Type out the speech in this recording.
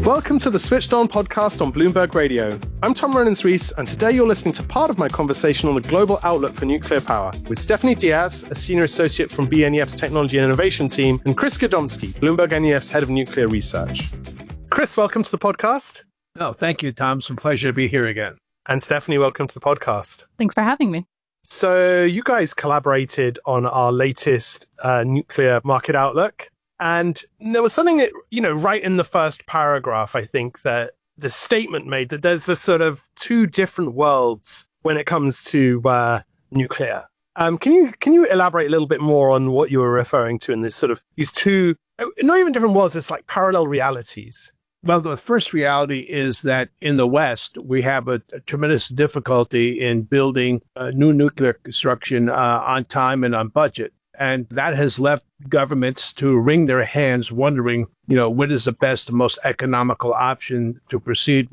Welcome to the Switched On podcast on Bloomberg Radio. I'm Tom Rennans-Rees, and today you're listening to part of my conversation on the global outlook for nuclear power with Stephanie Diaz, a senior associate from BNEF's Technology and Innovation team, and Chris Gadomski, Bloomberg NEF's head of nuclear research. Chris, welcome to the podcast. Oh, thank you, Tom. It's a pleasure to be here again. And Stephanie, welcome to the podcast. Thanks for having me. So you guys collaborated on our latest nuclear market outlook. And there was something that, right in the first paragraph, I think, that the statement made that there's this sort of two different worlds when it comes to nuclear. Can you elaborate a little bit more on what you were referring to in this sort of these two, not even different worlds, it's like parallel realities? Well, the first reality is that in the West, we have a tremendous difficulty in building new nuclear construction on time and on budget. And that has left governments to wring their hands wondering, what is the best, most economical option to proceed